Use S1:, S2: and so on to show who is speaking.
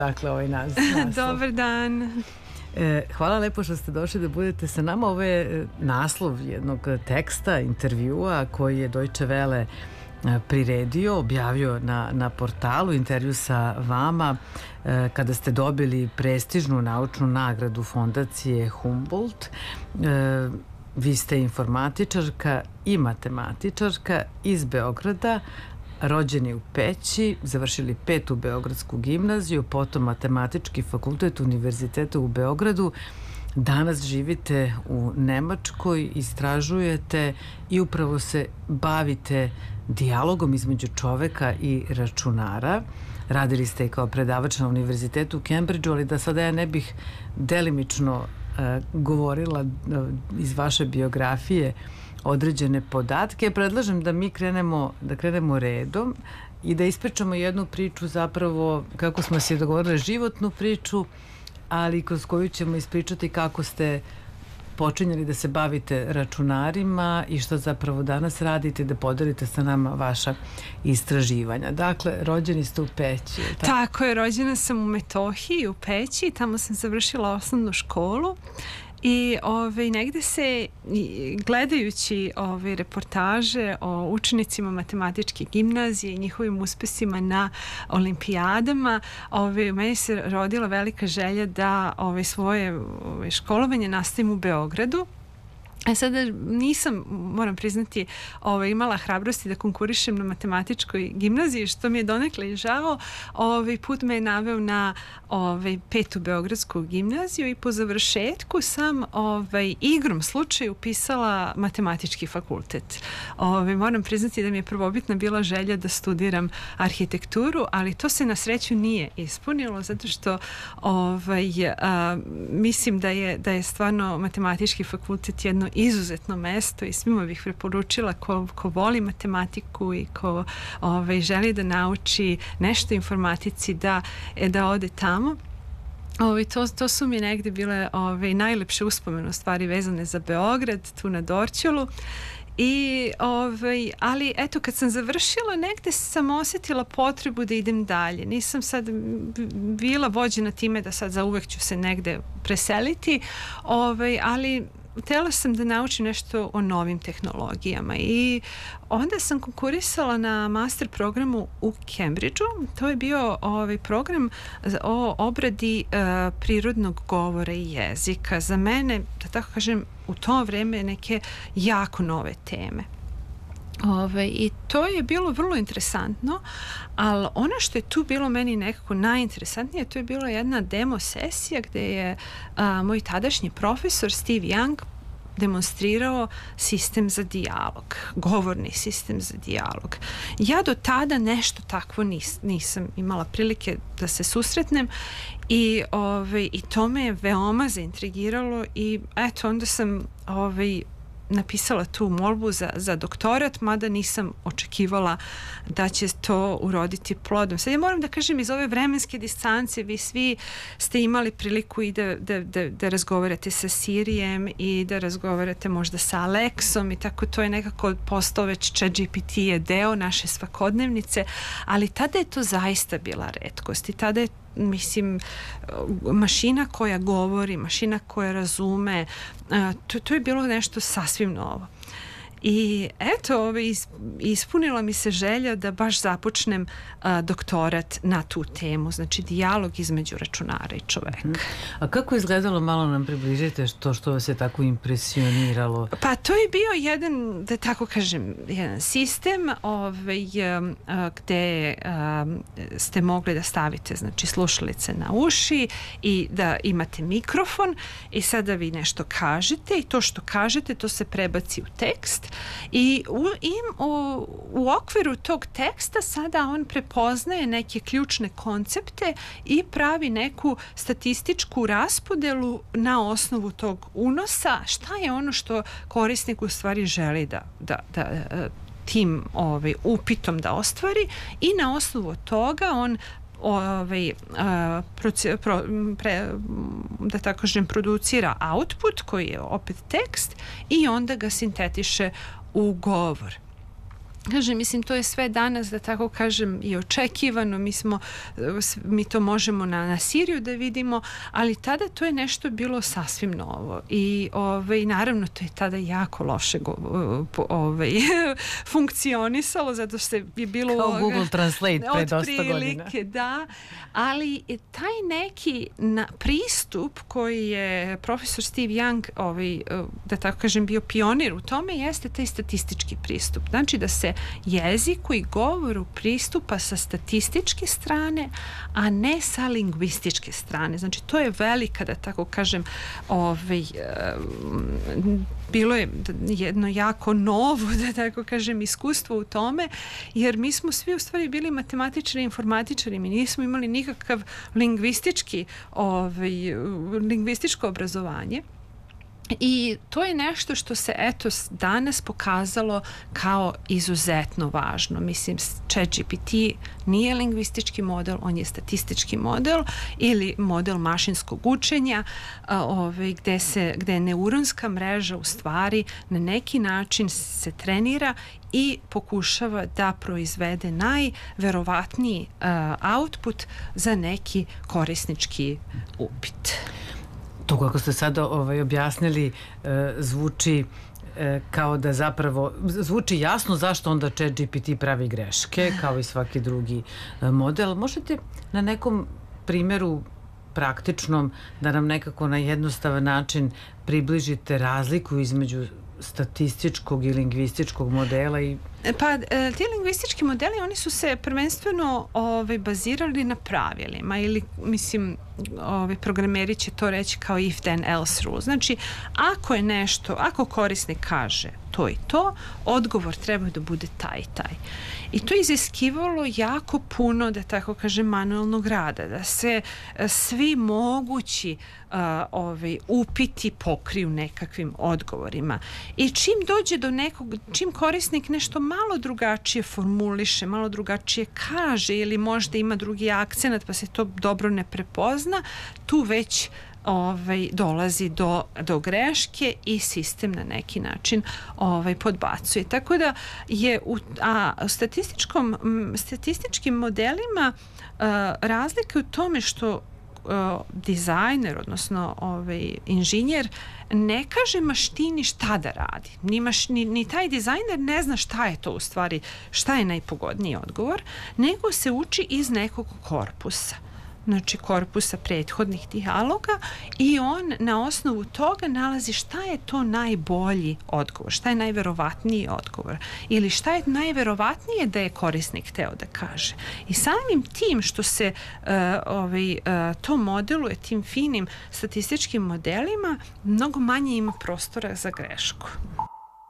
S1: Dakle, ovaj naslov.
S2: Dobar dan.
S1: Hvala lepo što ste došli da budete sa nama. Ovo je naslov jednog teksta, intervjua koji je Deutsche Welle priredio, objavio na portalu, intervju sa vama kada ste dobili prestižnu naučnu nagradu fondacije Humboldt. Vi ste informatičarka i matematičarka iz Beograda, rođeni u Peći, završili 5. Beogradsku gimnaziju, potom Matematički fakultet Univerziteta u Beogradu. Danas živite u Nemačkoj, istražujete i upravo se bavite dijalogom između čoveka i računara. Radili ste i kao predavač na Univerzitetu u Cambridgeu, ali da sada ja ne bih delimično govorila iz vaše biografije određene podatke, predlažem da mi krenemo redom i da ispričamo jednu priču, zapravo kako smo se dogovorili, životnu priču, ali kroz koju ćemo ispričati kako ste počinjali da se bavite računarima i što zapravo danas radite, da podelite sa nama vaša istraživanja. Dakle, rođeni ste u Peći.
S2: Tako je, rođena sam u Metohiji, u Peći, tamo sam završila osnovnu školu. I negde se, gledajući reportaže o učenicima matematičke gimnazije i njihovim uspesima na olimpijadama, meni se rodila velika želja da svoje školovanje nastavim u Beogradu. Sada nisam, moram priznati, imala hrabrosti da konkurišem na matematičkoj gimnaziji, što mi je donekle žao. Put me je naveo na 5. Beogradsku gimnaziju i po završetku sam igrom slučaju upisala matematički fakultet. Moram priznati da mi je prvobitna bila želja da studiram arhitekturu, ali to se na sreću nije ispunilo, zato što mislim da je stvarno matematički fakultet jedno izuzetno mesto i svima bih preporučila ko voli matematiku i ko želi da nauči nešto informatici da ode tamo. To su mi negde bile najlepše uspomene stvari vezane za Beograd, tu na Dorćolu. Ali eto, kad sam završila, negde sam osjetila potrebu da idem dalje. Nisam sad bila vođena time da sad zauvek ću se negde preseliti, ali htjela sam da naučim nešto o novim tehnologijama i onda sam konkurisala na master programu u Cambridgeu. To je bio program o obradi prirodnog govora i jezika. Za mene, da tako kažem, u to vreme neke jako nove teme. I to je bilo vrlo interesantno, ali ono što je tu bilo meni nekako najinteresantnije, to je bila jedna demo sesija gde je moj tadašnji profesor Steve Young demonstrirao sistem za dijalog, govorni sistem za dijalog. Ja do tada nešto takvo nisam imala prilike da se susretnem i to me je veoma zaintrigiralo i eto, onda sam napisala tu molbu za doktorat, mada nisam očekivala da će to uroditi plodom. Sad ja moram da kažem, iz ove vremenske distance vi svi ste imali priliku i da razgovarate sa Sirijem i da razgovarate možda sa Alexom i tako, to je nekako postao već ChatGPT je deo naše svakodnevnice, ali tada je to zaista bila retkost i tada je, mislim, mašina koja govori, mašina koja razume, to je bilo nešto sasvim novo. I eto, ispunila mi se želja da baš započnem doktorat na tu temu, znači dijalog između računara i čoveka.
S1: A kako je izgledalo, malo nam približite što vas je tako impresioniralo?
S2: Pa to je bio jedan, da tako kažem, jedan sistem gde ste mogli da stavite, znači, slušalice na uši i da imate mikrofon i sada vi nešto kažete i to što kažete to se prebaci u tekst i u okviru tog teksta sada on prepoznaje neke ključne koncepte i pravi neku statističku raspodelu na osnovu tog unosa, šta je ono što korisnik u stvari želi da tim upitom da ostvari i na osnovu toga on da tako kažem producira output koji je opet tekst i onda ga sintetiše u govor. Kažem, mislim, to je sve danas, da tako kažem, i očekivano. Mi to možemo na Siriju da vidimo, ali tada to je nešto bilo sasvim novo. I naravno, to je tada jako loše funkcionisalo, zato što je bilo...
S1: Kao Google Translate pre dosta godina.
S2: Da, ali taj neki pristup koji je profesor Steve Young, da tako kažem, bio pionir u tome, jeste taj statistički pristup. Znači da se jeziku i govoru pristupa sa statističke strane, a ne sa lingvističke strane. Znači, to je velika, da tako kažem, bilo je jedno jako novo, da tako kažem, iskustvo u tome, jer mi smo svi u stvari bili matematičari i informatičari, mi nismo imali nikakav lingvističko obrazovanje. I to je nešto što se danas pokazalo kao izuzetno važno. Mislim, ChatGPT nije lingvistički model, on je statistički model ili model mašinskog učenja, gde je neuronska mreža u stvari na neki način se trenira i pokušava da proizvede najverovatniji output za neki korisnički upit.
S1: To kako ste sada objasnili zvuči kao da zapravo zvuči jasno zašto onda ChatGPT pravi greške kao i svaki drugi model. Možete na nekom primjeru praktičnom da nam nekako na jednostavan način približite razliku između statističkog i lingvističkog modela?
S2: Pa, ti lingvistički modeli, oni su se prvenstveno bazirali na pravilima ili, mislim, programeri će to reći kao if then else rule. Znači, ako korisnik kaže to i to, odgovor treba da bude taj i taj. I to je iziskivalo jako puno, da tako kažem, manualnog rada, da se svi mogući upiti pokriju nekakvim odgovorima. I čim dođe do čim korisnik nešto malo drugačije formuliše, malo drugačije kaže ili možda ima drugi akcenat pa se to dobro ne prepozna, tu već dolazi do greške i sistem na neki način podbacuje. Tako da je u statističkim modelima razlika u tome što dizajner, odnosno inženjer ne kaže maštini šta da radi. Ni taj dizajner ne zna šta je to u stvari, šta je najpogodniji odgovor, nego se uči iz nekog korpusa. Znači korpusa prethodnih dijaloga i on na osnovu toga nalazi šta je to najbolji odgovor, šta je najverovatniji odgovor ili šta je najverovatnije da je korisnik hteo da kaže. I samim tim što se to modeluje tim finim statističkim modelima, mnogo manje ima prostora za grešku.